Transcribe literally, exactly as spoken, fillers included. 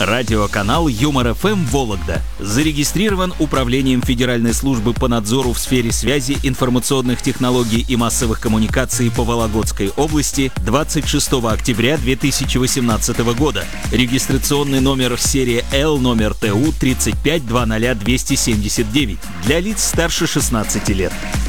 Радиоканал Юмор эф эм Вологда зарегистрирован Управлением Федеральной службы по надзору в сфере связи, информационных технологий и массовых коммуникаций по Вологодской области двадцать шестого октября две тысячи восемнадцатого года. Регистрационный номер серия Л номер Т У тридцать пять двадцать ноль двести семьдесят девять для лиц старше шестнадцати лет.